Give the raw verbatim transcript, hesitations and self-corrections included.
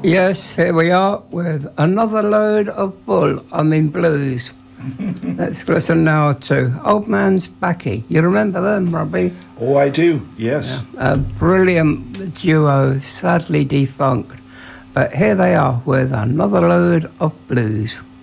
Yes, here we are with another load of bull, I mean blues. Let's listen now to Old Man's Backy. You remember them, Robbie? Oh, I do, yes. Yeah. A brilliant duo, sadly defunct. But here they are with another load of blues.